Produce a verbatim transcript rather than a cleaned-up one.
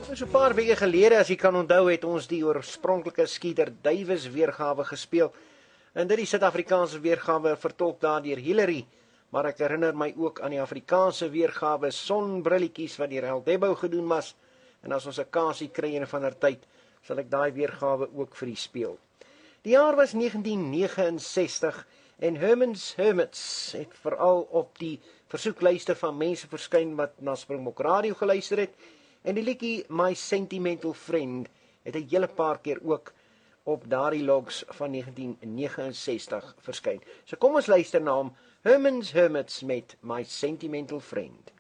So 'n paar weke gelede, as jy kan onthou, het ons die oorspronklike Skeeter Davis weergawe gespeel. En dit die Suid-Afrikaanse weergawe vertolk daar deur Hillary. Maar ek herinner my ook aan die Afrikaanse weergawe Sonbrilletjies wat deur Heldebo gedoen was. En as ons 'n kansie kry en van der tyd, sal ek daai weergawe ook vir u speel. Die jaar was negentien neges en sestig en Herman's Hermits het veral op die versoeklyste van mense verskyn wat na Springbok Radio geluister het. En die liedjie My Sentimental Friend het 'n hele paar keer ook op daardie logs van negentien neges en sestig verskyn. So kom ons luister na hom, Herman's Hermits met My Sentimental Friend.